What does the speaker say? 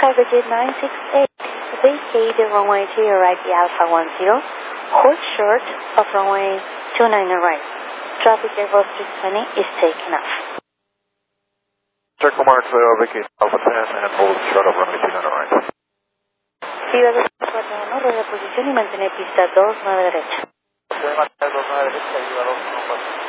Target 968, vacate the runway to your right, the Alpha 10. Hold short of runway 29 right. Traffic Airbus 320 is taking off. Circle Mark, vacate Alpha 10 and hold short of runway 29 right. Viva 241, reposición y mantener pista 29 derecha. Se mantiene 29 derecha, Viva 241.